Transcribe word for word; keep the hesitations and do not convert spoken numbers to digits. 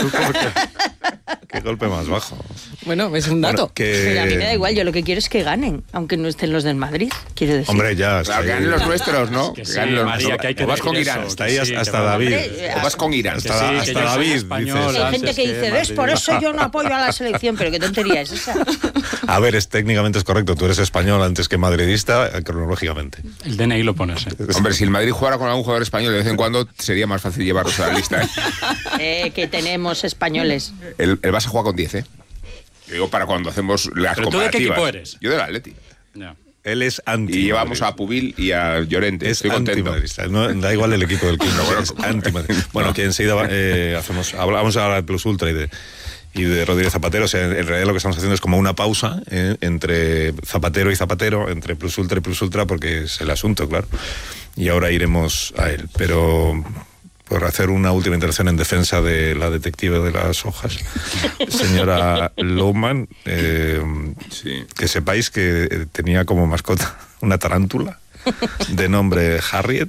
Qué golpe más bajo. Bueno, es un dato. Bueno, que... Pero a mí me da igual, yo lo que quiero es que ganen, aunque no estén los del Madrid, quiero decir. Hombre, ya. Claro, que ganen los nuestros, ¿no? Que Que sí, ganen los María, que hay que o vas con decir Irán. eso, Está que ahí sí, hasta que va- David. Hombre, O vas con Irán. Hasta, Que sí, que hasta yo soy David, español, dices. Hay antes gente que que dice, ¿ves? Por Madrid. eso yo no apoyo a la selección, pero ¿qué tontería es esa? A ver, es, técnicamente es correcto. Tú eres español antes que madridista, eh, cronológicamente. El D N I lo pones, ¿eh? Hombre, si el Madrid jugara con algún jugador español de vez en cuando, sería más fácil llevarlos a la lista. ¿eh? Eh, que tenemos españoles. El, el Barça juega con diez, ¿eh? Yo digo para cuando hacemos las ¿Pero tú de qué comparativas. equipo eres? Yo del Atleti. Ya. Él es anti. Y llevamos a Pubil y a Llorente. Es Estoy contento. antimadridista. No, da igual el equipo del club. Pero bueno, es antimadridista. Bueno, que enseguida eh, hacemos, hablamos ahora de Plus Ultra y de, y de Rodríguez Zapatero. O sea, en realidad lo que estamos haciendo es como una pausa eh, entre Zapatero y Zapatero, entre Plus Ultra y Plus Ultra, porque es el asunto, claro. Y ahora iremos a él. Pero por hacer una última intervención en defensa de la detective de las hojas, señora Lohman, eh, Sí. que sepáis que tenía como mascota una tarántula de nombre Harriet,